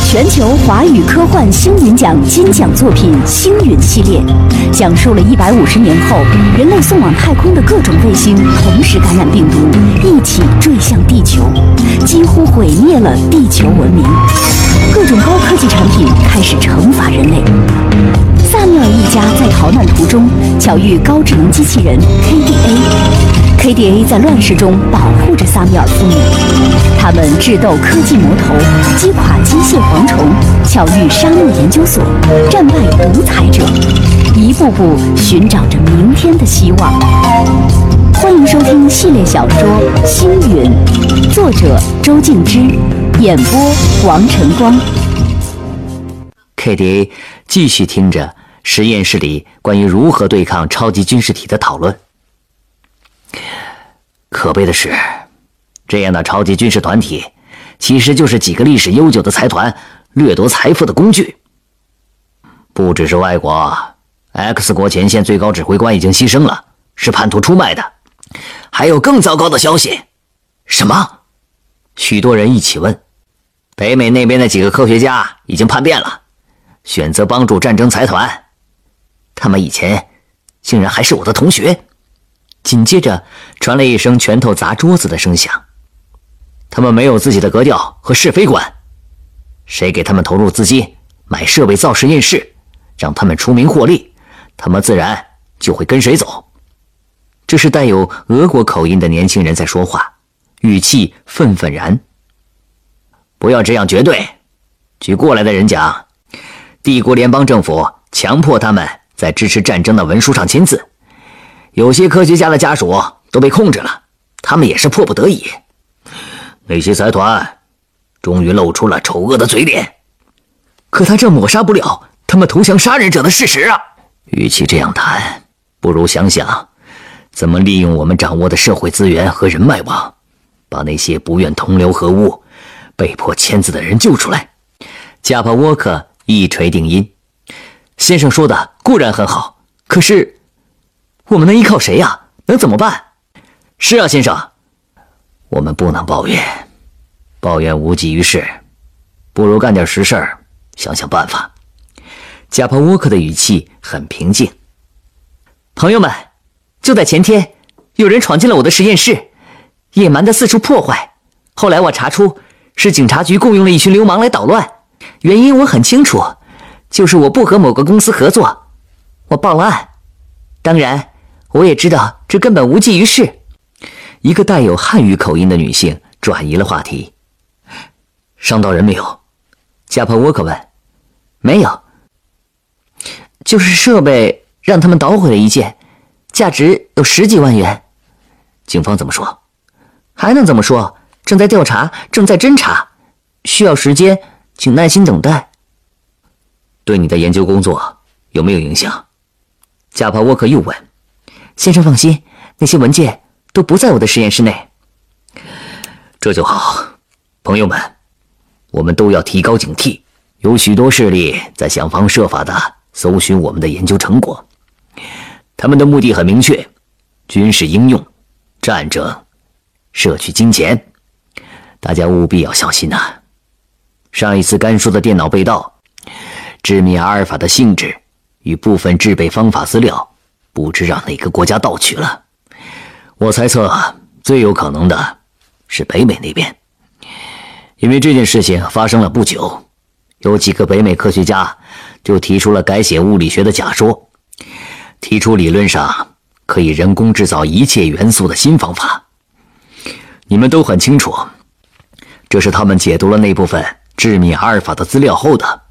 全球华语科幻星云奖金奖作品《星云》系列，讲述了150年后人类送往太空的各种卫星同时感染病毒，一起坠向地球，几乎毁灭了地球文明。各种高科技产品开始惩罚人类。萨缪尔一家在逃难途中巧遇高智能机器人 KDA。KDA 在乱世中保护着萨缪尔父母，他们智斗科技魔头，击垮机械蝗虫，巧遇沙漠研究所，战败独裁者，一步步寻找着明天的希望。欢迎收听系列小说《星云》，作者周静之，演播王晨光。 KDA 继续听着实验室里关于如何对抗超级军事体的讨论。可悲的是，这样的超级军事团体其实就是几个历史悠久的财团掠夺财富的工具。不只是外国， X 国前线最高指挥官已经牺牲了，是叛徒出卖的。还有更糟糕的消息。什么？许多人一起问。北美那边的几个科学家已经叛变了，选择帮助战争财团。他们以前竟然还是我的同学。紧接着传来一声拳头砸桌子的声响。他们没有自己的格调和是非观，谁给他们投入资金买设备造实验室，让他们出名获利，他们自然就会跟谁走。这是带有俄国口音的年轻人在说话，语气愤愤然。不要这样绝对，据过来的人讲，帝国联邦政府强迫他们在支持战争的文书上签字，有些科学家的家属都被控制了，他们也是迫不得已。那些财团终于露出了丑恶的嘴脸，可他这抹杀不了他们投降杀人者的事实啊！与其这样谈，不如想想怎么利用我们掌握的社会资源和人脉网，把那些不愿同流合污、被迫签字的人救出来。加帕沃克一锤定音，先生说的固然很好，可是我们能依靠谁呀？能怎么办？是啊，先生，我们不能抱怨，抱怨无济于事，不如干点实事儿，想想办法。加帕沃克的语气很平静。朋友们，就在前天，有人闯进了我的实验室，野蛮地四处破坏。后来我查出是警察局雇佣了一群流氓来捣乱，原因我很清楚，就是我不和某个公司合作。我报了案，当然我也知道这根本无济于事。一个带有汉语口音的女性转移了话题。伤到人没有？加帕沃克问。没有，就是设备让他们捣毁了一件，价值有10几万元。警方怎么说？还能怎么说？正在调查，正在侦查，需要时间，请耐心等待。对你的研究工作有没有影响？加帕沃克又问。先生放心，那些文件都不在我的实验室内。这就好。朋友们，我们都要提高警惕，有许多势力在想方设法地搜寻我们的研究成果，他们的目的很明确，军事应用、战争、摄取金钱，大家务必要小心呐。上一次甘肃的电脑被盗，致命阿尔法的性质与部分制备方法资料不知让哪个国家盗取了。我猜测最有可能的是北美那边，因为这件事情发生了不久，有几个北美科学家就提出了改写物理学的假说，提出理论上可以人工制造一切元素的新方法。你们都很清楚，这是他们解读了那部分致命阿尔法的资料后的